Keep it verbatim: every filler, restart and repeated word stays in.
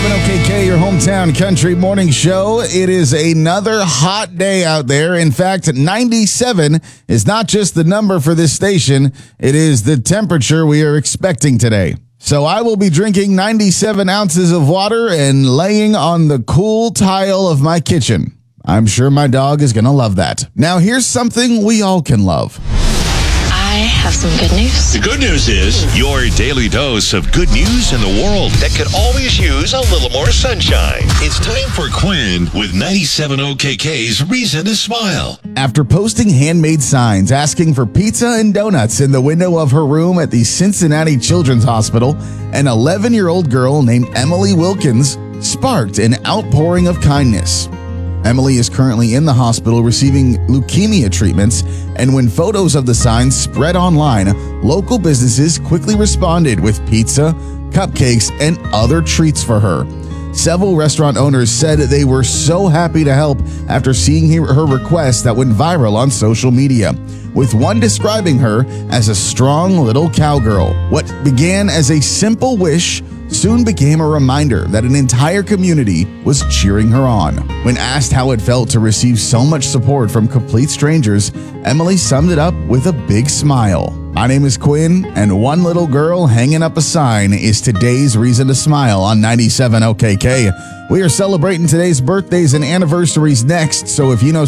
ninety-seven O K K, your hometown country morning show. It is another hot day out there. In fact, ninety-seven is not just the number for this station, it is the temperature we are expecting today. So I will be drinking ninety-seven ounces of water and laying on the cool tile of my kitchen. I'm sure my dog is going to love that. Now, here's something we all can love. I have some good news. The good news is your daily dose of good news in the world that could always use a little more sunshine. It's time for Quinn with ninety-seven O K K's Reason to Smile. After posting handmade signs asking for pizza and donuts in the window of her room at the Cincinnati Children's Hospital, an eleven-year-old girl named Emily Wilkins sparked an outpouring of kindness. Emily is currently in the hospital receiving leukemia treatments, and when photos of the signs spread online, local businesses quickly responded with pizza, cupcakes, and other treats for her. Several restaurant owners said they were so happy to help after seeing her request that went viral on social media, with one describing her as a strong little cowgirl. What began as a simple wish soon became a reminder that an entire community was cheering her on. When asked how it felt to receive so much support from complete strangers, Emily summed it up with a big smile. My name is Quinn, and one little girl hanging up a sign is today's Reason to Smile on ninety-seven O K K. We are celebrating today's birthdays and anniversaries next, so if you know